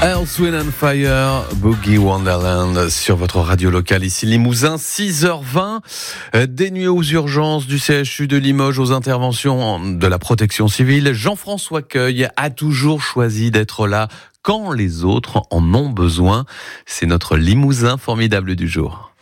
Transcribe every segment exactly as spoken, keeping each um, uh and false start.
Earth, Wind and Fire, Boogie Wonderland sur votre radio locale ici Limousin, six heures vingt, des nuits aux urgences du C H U de Limoges aux interventions de la protection civile. Jean-François Cueil a toujours choisi d'être là quand les autres en ont besoin. C'est notre Limousin formidable du jour.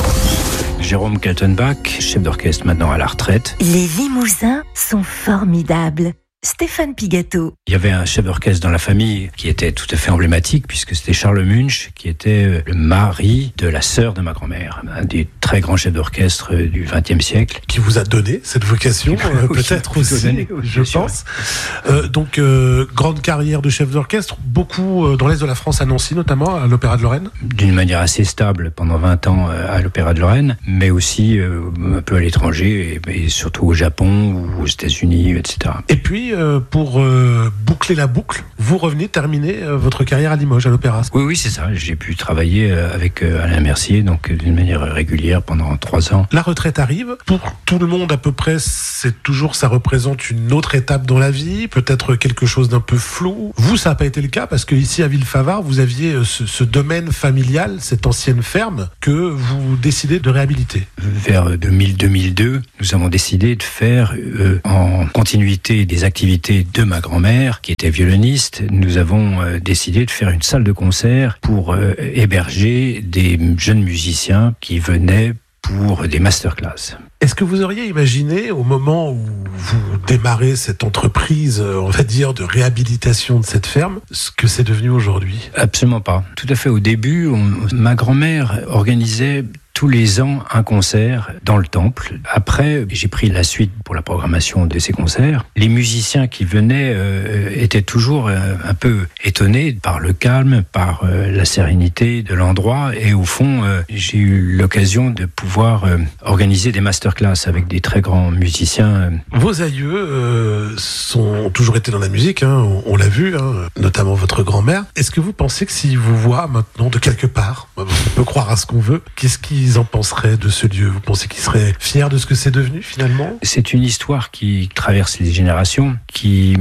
Jérôme Kaltenbach, chef d'orchestre maintenant à la retraite. Les Limousins sont formidables. Stéphane Pigato. Il y avait un chef d'orchestre dans la famille qui était tout à fait emblématique puisque c'était Charles Munch qui était le mari de la sœur de ma grand-mère, un des très grands chefs d'orchestre du vingtième siècle. Qui vous a donné cette vocation, euh, oui, peut-être aussi, donné, oui, je pense. Euh, donc, euh, grande carrière de chef d'orchestre, beaucoup euh, dans l'est de la France, à Nancy notamment, à l'Opéra de Lorraine. D'une manière assez stable pendant vingt ans euh, à l'Opéra de Lorraine, mais aussi euh, un peu à l'étranger, et, et surtout au Japon ou aux États-Unis, et cetera. Et puis, euh, pour euh, boucler la boucle, vous revenez terminer euh, votre carrière à Limoges, à l'Opéra. Oui, oui, c'est ça. J'ai pu travailler euh, avec euh, Alain Mercier, donc euh, d'une manière régulière pendant trois ans. La retraite arrive. Pour tout le monde, à peu près, c'est toujours, ça représente une autre étape dans la vie, peut-être quelque chose d'un peu flou. Vous, ça n'a pas été le cas, parce que ici, à Villefavard, vous aviez ce, ce domaine familial, cette ancienne ferme, que vous décidez de réhabiliter. Vers deux mille deux mille deux, nous avons décidé de faire, euh, en continuité des activités de ma grand-mère, qui était violoniste, nous avons euh, décidé de faire une salle de concert pour euh, héberger des jeunes musiciens qui venaient pour des masterclass. Est-ce que vous auriez imaginé, au moment où vous démarrez cette entreprise, on va dire, de réhabilitation de cette ferme, ce que c'est devenu aujourd'hui ? Absolument pas. Tout à fait. Au début, on, ma grand-mère organisait tous les ans un concert dans le temple. Après, j'ai pris la suite pour la programmation de ces concerts. Les musiciens qui venaient euh, étaient toujours euh, un peu étonnés par le calme, par euh, la sérénité de l'endroit. Et au fond, euh, j'ai eu l'occasion de pouvoir euh, organiser des masterclass avec des très grands musiciens. Vos aïeux euh, sont, ont toujours été dans la musique, hein, on, on l'a vu, hein, notamment votre grand-mère. Est-ce que vous pensez que s'ils vous voient maintenant de quelque part, on peut croire à ce qu'on veut, qu'est-ce qu'ils en penseraient de ce lieu ? Vous pensez qu'ils seraient fiers de ce que c'est devenu finalement ? C'est une histoire qui traverse les générations, qui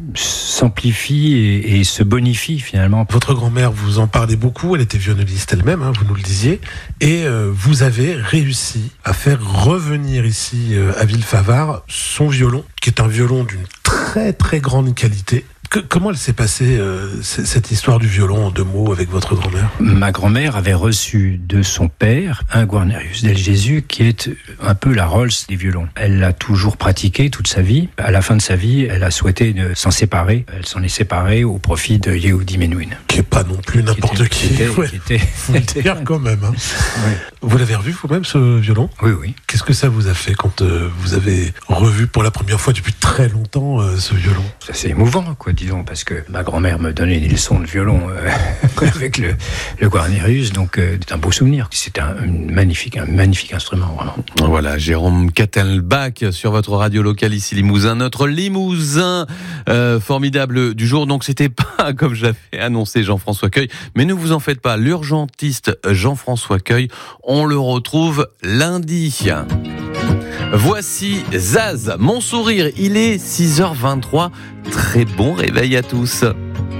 s'amplifie et, et se bonifie finalement. Votre grand-mère, vous en parlez beaucoup, elle était violoniste elle-même, hein, vous nous le disiez, et euh, vous avez réussi à faire revenir ici euh, à Villefavard son violon, qui est un violon d'une très très grande qualité. Que, comment elle s'est passée, euh, c- cette histoire du violon, en deux mots, avec votre grand-mère ? Ma grand-mère avait reçu de son père un Guarnerius del Gesù qui est un peu la Rolls des violons. Elle l'a toujours pratiqué toute sa vie. À la fin de sa vie, elle a souhaité de s'en séparer. Elle s'en est séparée au profit de Yehudi Menuhin. Qui est pas non plus n'importe qui. Était, qui. qui était, ouais. qui était... Faut le dire quand même. Hein. Oui. Vous l'avez revu vous-même, ce violon ? Oui, oui. Qu'est-ce que ça vous a fait quand euh, vous avez revu pour la première fois depuis très longtemps euh, ce violon ? C'est assez émouvant, quoi, disons, parce que ma grand-mère me donnait des leçons de violon euh, avec le, le Guarnerius, donc euh, c'est un beau souvenir. C'était un, un magnifique, un magnifique instrument, vraiment. Voilà, Jérôme Kaltenbach sur votre radio locale ici Limousin, notre Limousin euh, formidable du jour. Donc c'était pas comme je l'avais annoncé Jean-François Cueil, mais ne vous en faites pas, l'urgentiste Jean-François Cueil, on le retrouve lundi. Voici Zaz, mon sourire, il est six heures vingt-trois, très bon réveil à tous.